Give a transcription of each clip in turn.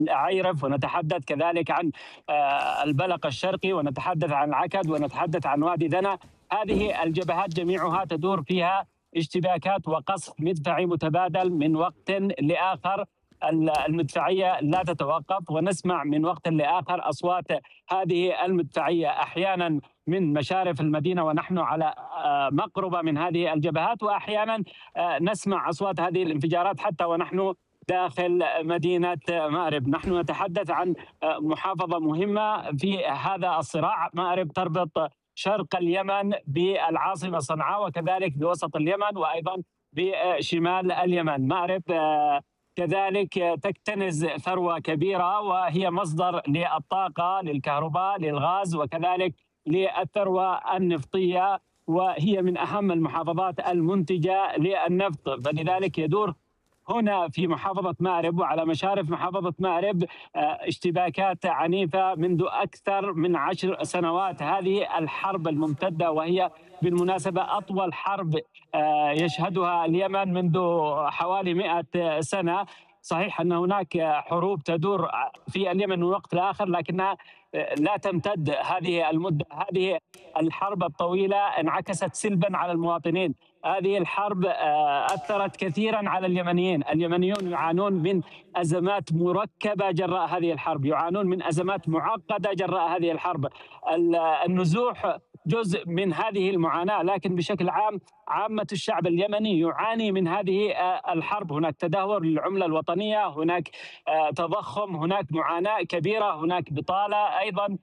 العيرف، ونتحدث كذلك عن البلق الشرقي، ونتحدث عن العكد، ونتحدث عن وادي دنا. هذه الجبهات جميعها تدور فيها اشتباكات وقصف مدفعي متبادل من وقت لآخر. المدفعية لا تتوقف، ونسمع من وقت لآخر أصوات هذه المدفعية أحيانا من مشارف المدينة ونحن على مقربة من هذه الجبهات، وأحيانا نسمع أصوات هذه الانفجارات حتى ونحن داخل مدينة مأرب. نحن نتحدث عن محافظة مهمة في هذا الصراع. مأرب تربط شرق اليمن بالعاصمة صنعاء، وكذلك بوسط اليمن، وأيضا بشمال اليمن. مأرب كذلك تكتنز ثروة كبيرة، وهي مصدر للطاقة، للكهرباء، للغاز، وكذلك للثروة النفطية، وهي من أهم المحافظات المنتجة للنفط. فلذلك يدور هنا في محافظة مأرب وعلى مشارف محافظة مأرب اشتباكات عنيفة منذ أكثر من 10 سنوات. هذه الحرب الممتدة، وهي بالمناسبة أطول حرب يشهدها اليمن منذ حوالي 100 سنة. صحيح أن هناك حروب تدور في اليمن من وقت لآخر، لكنها لا تمتد هذه المدة. هذه الحرب الطويلة انعكست سلبا على المواطنين. هذه الحرب أثرت كثيرا على اليمنيين. اليمنيون يعانون من أزمات مركبة جراء هذه الحرب، يعانون من أزمات معقدة جراء هذه الحرب. النزوح جزء من هذه المعاناة، لكن بشكل عام عامة الشعب اليمني يعاني من هذه الحرب. هناك تدهور للعملة الوطنية، هناك تضخم، هناك معاناة كبيرة، هناك بطالة أيضا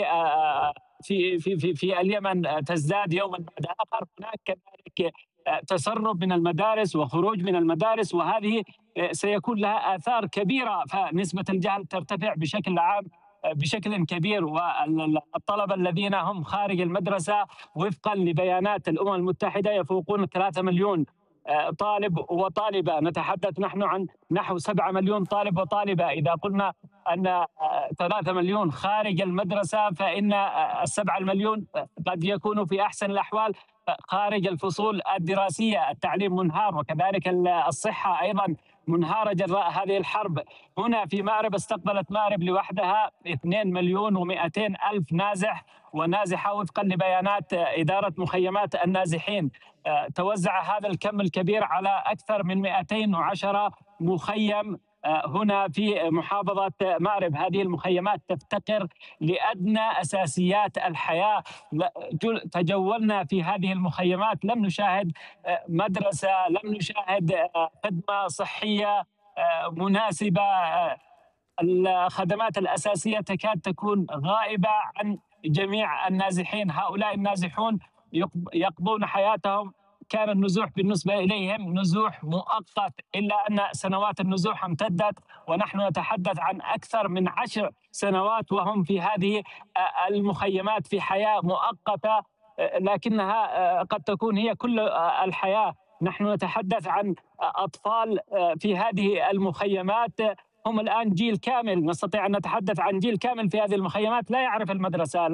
في اليمن تزداد يوما بعد آخر. هناك كذلك تسرب من المدارس وخروج من المدارس، وهذه سيكون لها آثار كبيرة. فنسبة الجهل ترتفع بشكل عام بشكل كبير، والطلبة الذين هم خارج المدرسة وفقا لبيانات الأمم المتحدة يفوقون 3 مليون طالب وطالبة. نتحدث نحن عن نحو 7 مليون طالب وطالبة. إذا قلنا أن 3 مليون خارج المدرسة، فإن 7 مليون قد يكونوا في أحسن الأحوال خارج الفصول الدراسية. التعليم منهار، وكذلك الصحة أيضا منهارة جراء هذه الحرب. هنا في مأرب استقبلت مأرب لوحدها 2 مليون و200 ألف نازح ونازحة وفقا لبيانات إدارة مخيمات النازحين. توزع هذا الكم الكبير على أكثر من 210 مخيم هنا في محافظة مأرب. هذه المخيمات تفتقر لأدنى أساسيات الحياة. تجولنا في هذه المخيمات، لم نشاهد مدرسة، لم نشاهد خدمة صحية مناسبة. الخدمات الأساسية تكاد تكون غائبة عن جميع النازحين. هؤلاء النازحون يقضون حياتهم، كان النزوح بالنسبة إليهم نزوح مؤقت، إلا أن سنوات النزوح امتدت، ونحن نتحدث عن أكثر من 10 سنوات وهم في هذه المخيمات في حياة مؤقتة، لكنها قد تكون هي كل الحياة. نحن نتحدث عن أطفال في هذه المخيمات هم الآن جيل كامل. نستطيع أن نتحدث عن جيل كامل في هذه المخيمات لا يعرف المدرسة،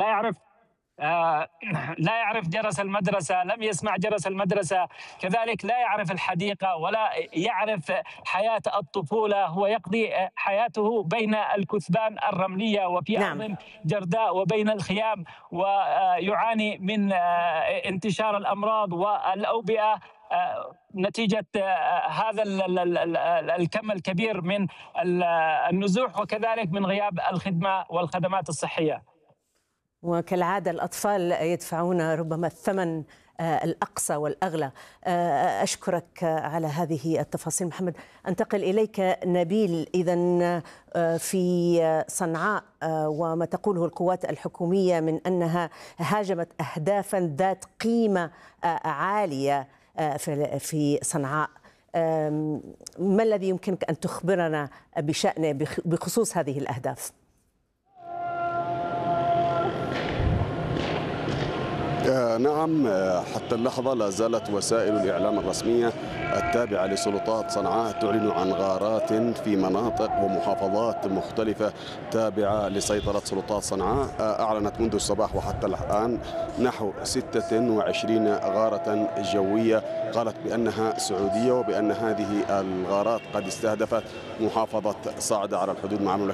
لا يعرف جرس المدرسة، لم يسمع جرس المدرسة، كذلك لا يعرف الحديقة ولا يعرف حياة الطفولة. هو يقضي حياته بين الكثبان الرملية وفي أرض جرداء وبين الخيام، ويعاني من انتشار الأمراض والأوبئة نتيجة هذا الكم الكبير من النزوح، وكذلك من غياب الخدمة والخدمات الصحية. وكالعادة الأطفال يدفعون ربما الثمن الأقصى والأغلى. أشكرك على هذه التفاصيل محمد. أنتقل إليك نبيل. إذن في صنعاء وما تقوله القوات الحكومية من أنها هاجمت أهدافا ذات قيمة عالية في صنعاء، ما الذي يمكنك أن تخبرنا بخصوص هذه الأهداف؟ نعم، حتى اللحظة لا زالت وسائل الإعلام الرسمية التابعة لسلطات صنعاء تعلن عن غارات في مناطق ومحافظات مختلفة تابعة لسيطرة سلطات صنعاء. أعلنت منذ الصباح وحتى الآن نحو 26 غارة جوية قالت بأنها سعودية، وبأن هذه الغارات قد استهدفت محافظة صعدة على الحدود مع